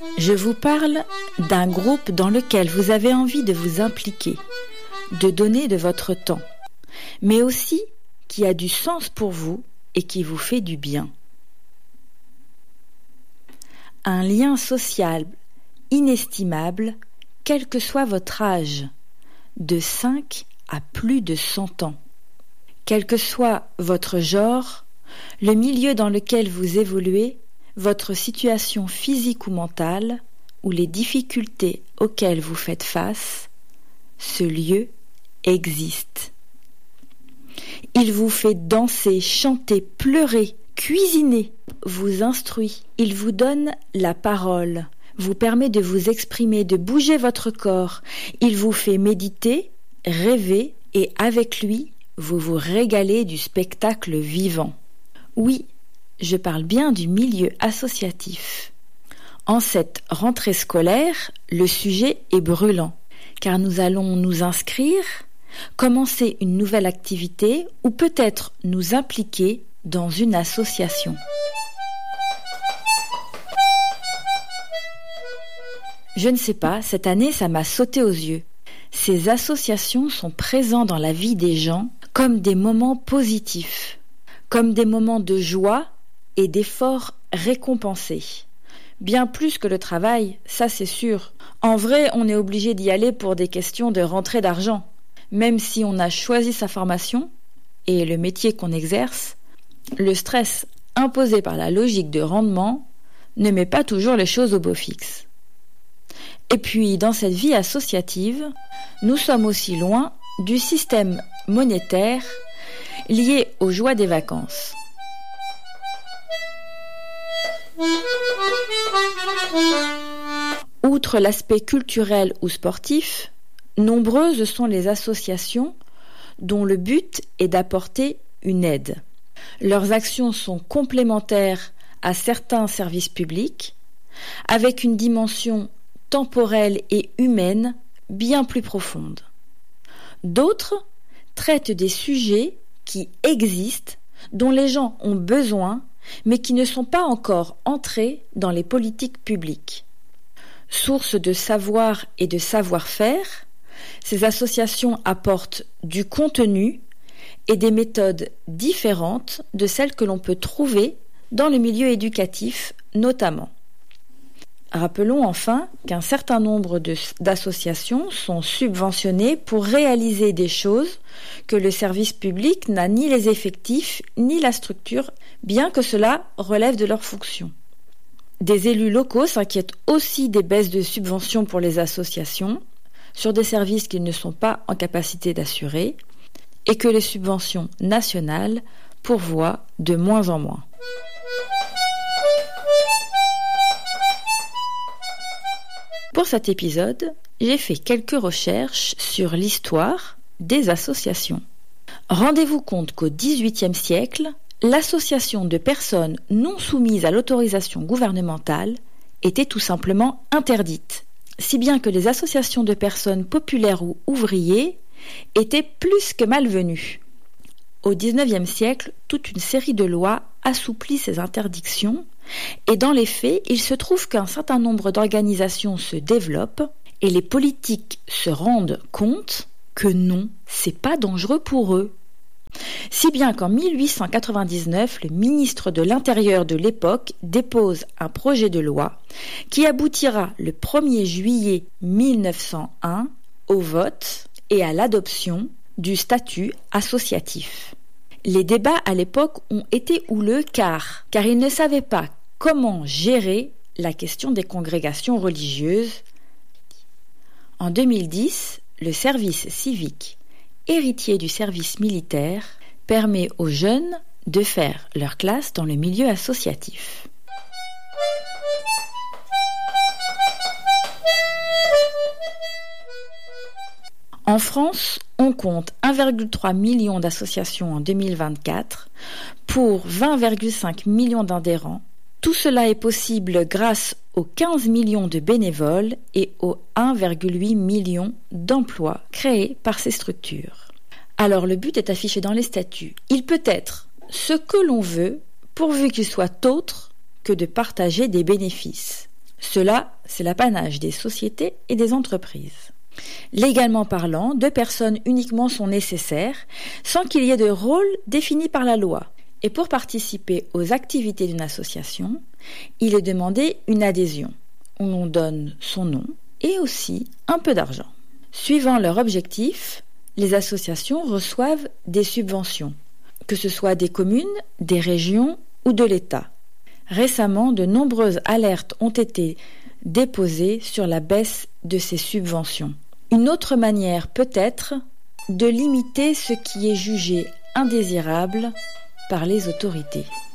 Je vous parle d'un groupe dans lequel vous avez envie de vous impliquer, de donner de votre temps, mais aussi qui a du sens pour vous et qui vous fait du bien. Un lien social inestimable, quel que soit votre âge, de 5 à plus de 100 ans. Quel que soit votre genre, le milieu dans lequel vous évoluez, votre situation physique ou mentale, ou les difficultés auxquelles vous faites face, ce lieu existe. Il vous fait danser, chanter, pleurer, cuisiner, vous instruit. Il vous donne la parole, vous permet de vous exprimer, de bouger votre corps. Il vous fait méditer, rêver et avec lui, vous vous régalez du spectacle vivant. Oui, je parle bien du milieu associatif. En cette rentrée scolaire, le sujet est brûlant, car nous allons nous inscrire, commencer une nouvelle activité ou peut-être nous impliquer dans une association. Je ne sais pas, cette année ça m'a sauté aux yeux. Ces associations sont présentes dans la vie des gens comme des moments positifs, comme des moments de joie et d'efforts récompensés. Bien plus que le travail, ça c'est sûr. En vrai, on est obligé d'y aller pour des questions de rentrée d'argent. Même si on a choisi sa formation et le métier qu'on exerce, le stress imposé par la logique de rendement ne met pas toujours les choses au beau fixe. Et puis, dans cette vie associative, nous sommes aussi loin du système monétaire lié aux joies des vacances. Outre l'aspect culturel ou sportif, nombreuses sont les associations dont le but est d'apporter une aide. Leurs actions sont complémentaires à certains services publics, avec une dimension temporelle et humaine bien plus profonde. D'autres traitent des sujets qui existent, dont les gens ont besoin, mais qui ne sont pas encore entrés dans les politiques publiques. Source de savoir et de savoir-faire, ces associations apportent du contenu et des méthodes différentes de celles que l'on peut trouver dans le milieu éducatif notamment. Rappelons enfin qu'un certain nombre d'associations sont subventionnées pour réaliser des choses que le service public n'a ni les effectifs ni la structure, bien que cela relève de leurs fonctions. Des élus locaux s'inquiètent aussi des baisses de subventions pour les associations sur des services qu'ils ne sont pas en capacité d'assurer et que les subventions nationales pourvoient de moins en moins. Pour cet épisode, j'ai fait quelques recherches sur l'histoire des associations. Rendez-vous compte qu'au XVIIIe siècle, l'association de personnes non soumises à l'autorisation gouvernementale était tout simplement interdite, si bien que les associations de personnes populaires ou ouvriers étaient plus que malvenues. Au XIXe siècle, toute une série de lois assouplit ces interdictions et dans les faits, il se trouve qu'un certain nombre d'organisations se développent et les politiques se rendent compte que non, c'est pas dangereux pour eux. Si bien qu'en 1899, le ministre de l'Intérieur de l'époque dépose un projet de loi qui aboutira le 1er juillet 1901 au vote et à l'adoption du statut associatif. Les débats à l'époque ont été houleux car ils ne savaient pas comment gérer la question des congrégations religieuses. En 2010, le service civique, héritier du service militaire, permet aux jeunes de faire leur classe dans le milieu associatif. En France, on compte 1,3 million d'associations en 2024 pour 20,5 millions d'adhérents. Tout cela est possible grâce aux 15 millions de bénévoles et aux 1,8 million d'emplois créés par ces structures. Alors le but est affiché dans les statuts. Il peut être ce que l'on veut pourvu qu'il soit autre que de partager des bénéfices. Cela, c'est l'apanage des sociétés et des entreprises. Légalement parlant, 2 personnes uniquement sont nécessaires, sans qu'il y ait de rôle défini par la loi. Et pour participer aux activités d'une association, il est demandé une adhésion. On donne son nom et aussi un peu d'argent. Suivant leur objectif, les associations reçoivent des subventions, que ce soit des communes, des régions ou de l'État. Récemment, de nombreuses alertes ont été déposées sur la baisse de ces subventions. Une autre manière peut être de limiter ce qui est jugé indésirable par les autorités.